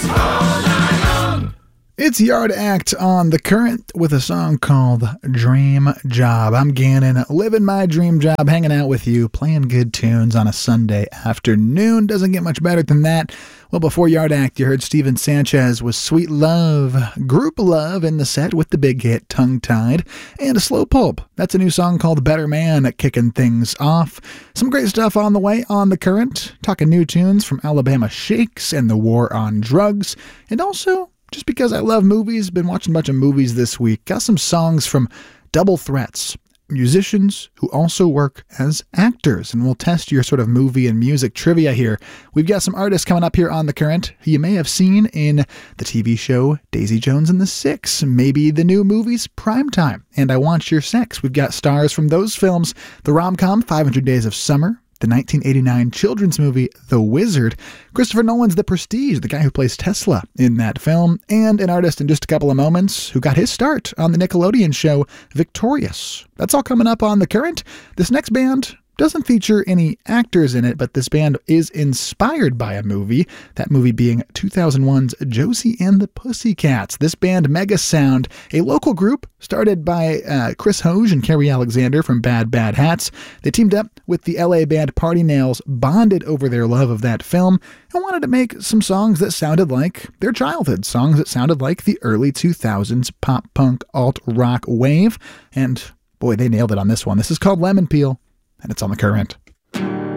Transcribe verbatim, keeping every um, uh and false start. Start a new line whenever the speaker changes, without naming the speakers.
It's Yard Act on The Current with a song called Dream Job. I'm Gannon, living my dream job, hanging out with you, playing good tunes on a Sunday afternoon. Doesn't get much better than that. Well, before Yard Act, you heard Steven Sanchez with Sweet Love, Group Love in the set with the big hit Tongue Tied, and a Slow Pulp. That's a new song called Better Man, kicking things off. Some great stuff on the way on The Current, talking new tunes from Alabama Shakes and the War on Drugs, and also, just because I love movies, been watching a bunch of movies this week. Got some songs from Double Threats, musicians who also work as actors. And we'll test your sort of movie and music trivia here. We've got some artists coming up here on The Current who you may have seen in the T V show Daisy Jones and the Six, maybe the new movies Primetime and I Want Your Sex. We've got stars from those films, the rom-com five hundred Days of Summer, the nineteen eighty-nine children's movie The Wizard, Christopher Nolan's The Prestige, the guy who plays Tesla in that film, and an artist in just a couple of moments who got his start on the Nickelodeon show Victorious. That's all coming up on The Current. This next band doesn't feature any actors in it, but this band is inspired by a movie, that movie being two thousand one's Josie and the Pussycats. This band, Mega Sound, a local group started by uh, Chris Hoge and Carrie Alexander from Bad Bad Hats. They teamed up with the L A band Party Nails, bonded over their love of that film, and wanted to make some songs that sounded like their childhood, songs that sounded like the early two thousands pop punk alt rock wave. And boy, they nailed it on this one. This is called Lemon Peel, and it's on The Current.